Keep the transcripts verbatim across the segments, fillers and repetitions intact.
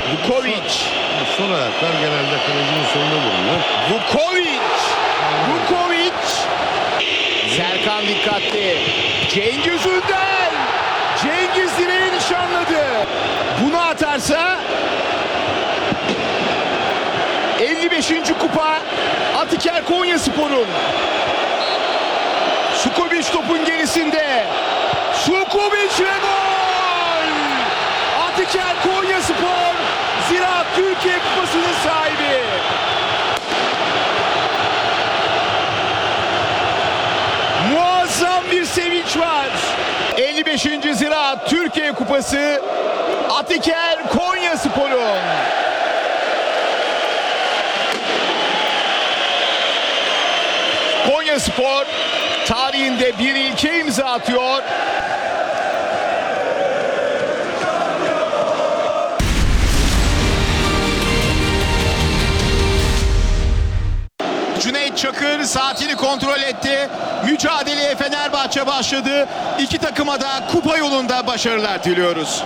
Vukovic. Son ayaklar genelde kalecinin sonunda vuruyor. Vukovic. Vukovic. Serkan dikkatli. Cengiz Ünder. Cengiz direği nişanladı. Bunu atarsa elli beşinci kupa Atiker Konyaspor'un. Sukovic topun gerisinde. Sukovic ve gol! Atiker Konyaspor Ziraat Türkiye Kupası'nın sahibi. Muazzam bir sevinç var. elli beşinci Ziraat Türkiye Kupası Atiker Konyaspor'un. Konyaspor tarihinde bir ilke imza atıyor. Cüneyt Çakır saatini kontrol etti. Mücadeleye Fenerbahçe başladı. İki takıma da kupa yolunda başarılar diliyoruz.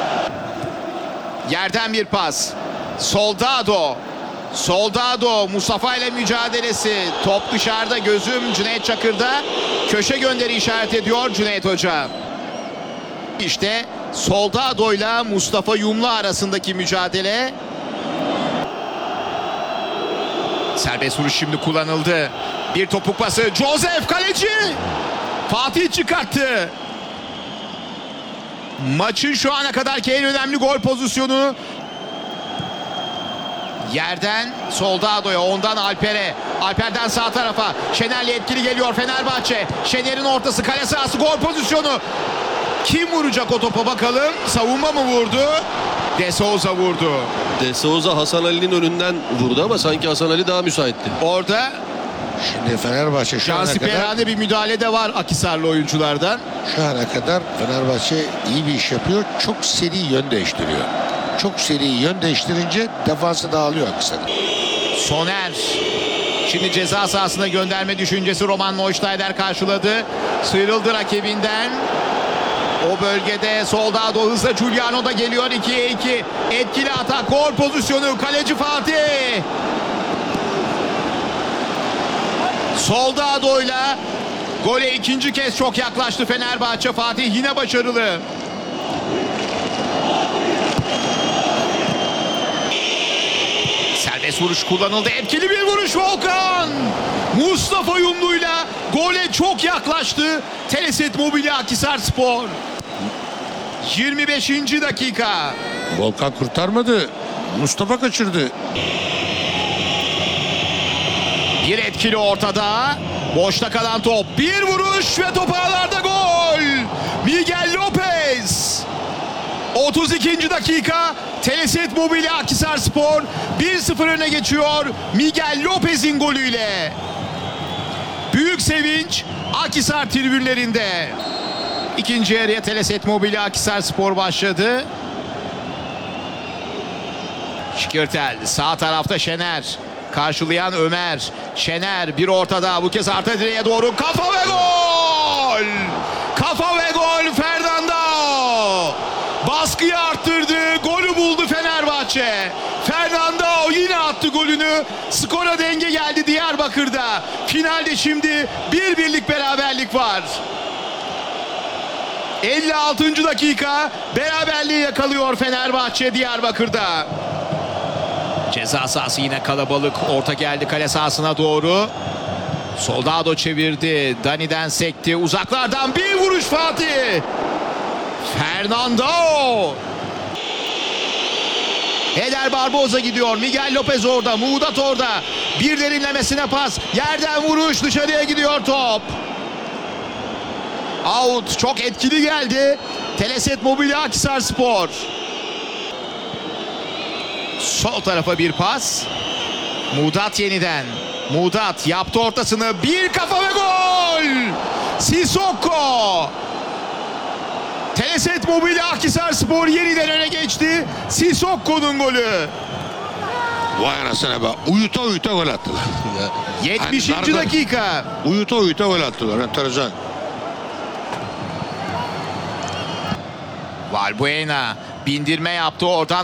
Yerden bir pas. Soldado. Soldado Mustafa ile mücadelesi. Top dışarıda, gözüm Cüneyt Çakır'da. Köşe gönderi işaret ediyor Cüneyt Hoca. İşte Soldado ile Mustafa Yumlu arasındaki mücadele. Serbest vuruş şimdi kullanıldı. Bir topuk pası. Joseph kaleci. Fatih çıkarttı. Maçın şu ana kadarki en önemli gol pozisyonu. Yerden Soldado'ya, ondan Alper'e. Alper'den sağ tarafa. Şener'le etkili geliyor Fenerbahçe. Şener'in ortası, kale sahası, gol pozisyonu. Kim vuracak o topa bakalım. Savunma mı vurdu? De Souza vurdu. De Souza Hasan Ali'nin önünden vurdu ama sanki Hasan Ali daha müsaitti. Orada Şimdi Fenerbahçe şu ana kadar Cansiperane bir müdahale de var Akhisarlı oyunculardan. şu ana kadar Fenerbahçe iyi bir iş yapıyor. Çok seri yön değiştiriyor. Çok seri yön değiştirince defansı dağılıyor Akhisar'ın. Soner. Şimdi ceza sahasına gönderme düşüncesi Roman Neustadter karşıladı. Sıyrıldı rakibinden. O bölgede Soldado hızla, Giuliano da geliyor. ikiye iki. Etkili atak, gol pozisyonu. Kaleci Fatih. Soldado'yla gole ikinci kez çok yaklaştı Fenerbahçe. Fatih yine başarılı. Serbest vuruş kullanıldı. Etkili bir vuruş Volkan. Mustafa Yumlu'yla gole çok yaklaştı Teleset Mobilya Akhisarspor. yirmi beşinci dakika. Volkan kurtarmadı. Mustafa kaçırdı. Bir etkili ortada. Boşta kalan top. Bir vuruş ve top ağlarda gol. Miguel Lopez. otuz ikinci dakika. Teleset Mobilya Akhisarspor bir sıfır öne geçiyor Miguel Lopez'in golüyle. Büyük sevinç Akhisar tribünlerinde. İkinci yarıya Teleset Mobilya Akhisarspor başladı. Şikirtel sağ tarafta Şener. Karşılayan Ömer. Şener bir ortada, bu kez arka direğe doğru kafa ve gol! Kafa ve gol Fernando! Baskıyı arttırdı, golü buldu Fenerbahçe. Fernando yine attı golünü. Skora denge geldi Diyarbakır'da. Finalde şimdi bir birlik beraberlik var. elli altıncı dakika beraberliği yakalıyor Fenerbahçe Diyarbakır'da. Ceza sahası yine kalabalık. Orta geldi kale sahasına doğru. Soldado çevirdi. Dani'den sekti. Uzaklardan bir vuruş Fatih. Fernando. Eder Barboza gidiyor. Miguel Lopez orada. Muğdat orada. Bir derinlemesine pas. Yerden vuruş. Dışarıya gidiyor top. Out. Çok etkili geldi. Teleset Mobilya Akhisarspor. Sol tarafa bir pas. Muğdat yeniden. Muğdat yaptı ortasını. Bir kafa ve gol. Sissoko. Teleset Mobilya Akhisarspor yeniden öne geçti. Sissoko'nun golü. Vay anasına be. Uyuta uyuta gol attılar. yetmişinci Hani dakika. Uyuta uyuta gol attılar. Enteresan. Valbuena bindirme yaptı oradan.